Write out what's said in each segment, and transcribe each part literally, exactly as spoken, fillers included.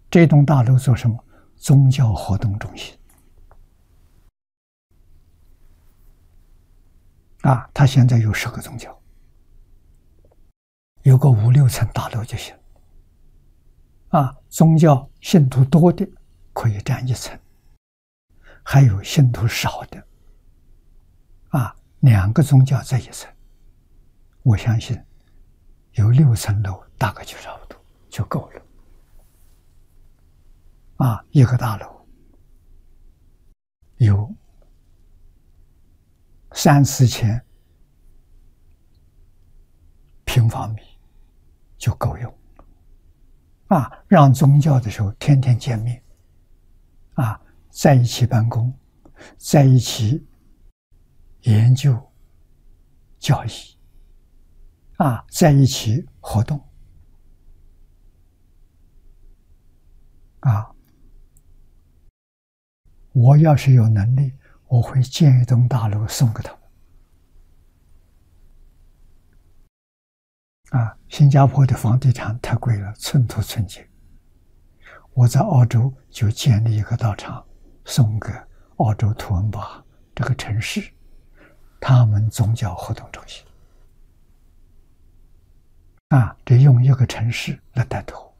这栋大楼做什么？宗教活动中心。啊，它现在有十个宗教，有个五六层大楼就行。啊，宗教信徒多的可以占一层，还有信徒少的，啊，两个宗教在一层，我相信有六层楼大概就差不多就够了。啊，一个大楼有三四千平方米就够用。啊，让宗教的时候天天见面，啊，在一起办公，在一起研究教义，啊，在一起活动，啊，我要是有能力，我会建一栋大楼送给他们。啊，新加坡的房地产太贵了，寸土寸金。我在澳洲就建立一个道场，送给澳洲图恩巴这个城市，他们宗教活动中心。啊，这用一个城市来带头，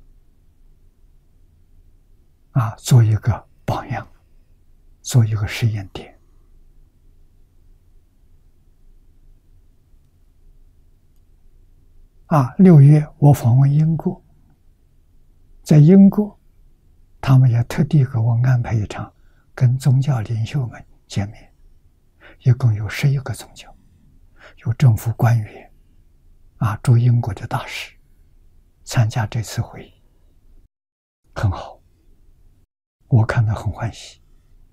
啊，做一个榜样，做一个试验点。啊，六月我访问英国，在英国，他们也特地给我安排一场跟宗教领袖们见面，一共有十一个宗教，有政府官员，啊，驻英国的大使参加这次会议，很好，我看得很欢喜。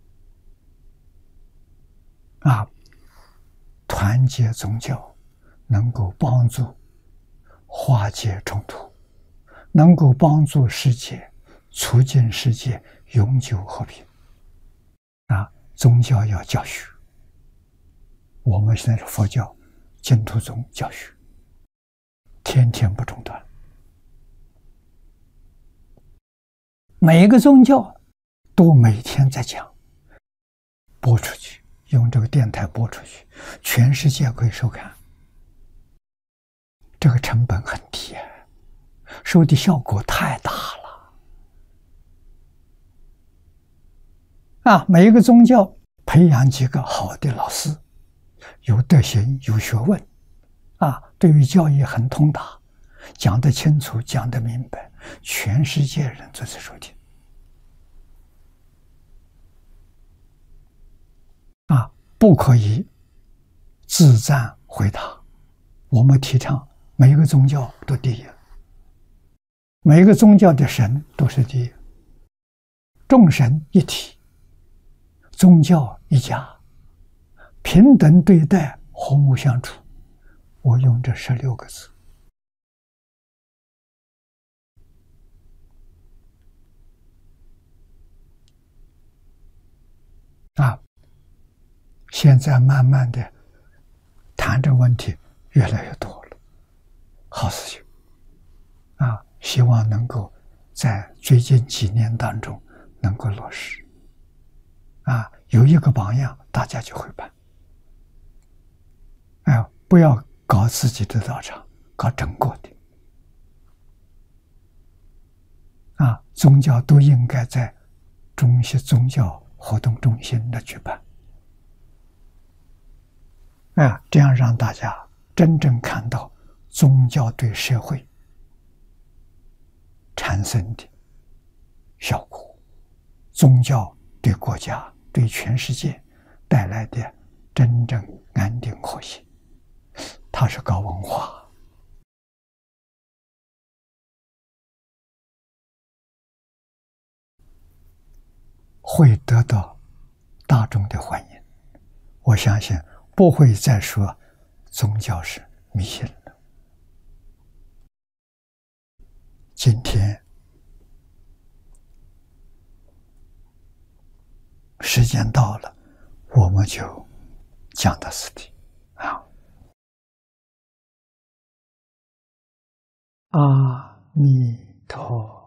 啊，团结宗教能够帮助化解冲突，能够帮助世界，促进世界永久和平。啊，宗教要教学，我们现在是佛教净土宗教学，天天不中断。每一个宗教都每天在讲，播出去，用这个电台播出去，全世界可以收看。这个成本很低，收的效果太大了。啊，每一个宗教培养几个好的老师，有德行，有学问，啊，对于教义很通达，讲得清楚，讲得明白，全世界人都在收听。啊，不可以自赞回答。我们提倡每一个宗教都第一，每一个宗教的神都是第一，众神一体，宗教一家，平等对待，和睦相处。我用这十六个字。啊，现在慢慢的谈这个问题越来越多了，好事情。啊，希望能够在最近几年当中能够落实。啊，有一个榜样，大家就会办。哎，不要搞自己的道场，搞整个的。啊，宗教都应该在中西宗教活动中心来举办。啊，这样让大家真正看到宗教对社会产生的效果，宗教对国家、对全世界带来的真正安定和谐。它是搞文化，会得到大众的欢迎。我相信不会再说宗教是迷信了。今天时间到了，我们就讲到此地。啊，阿弥陀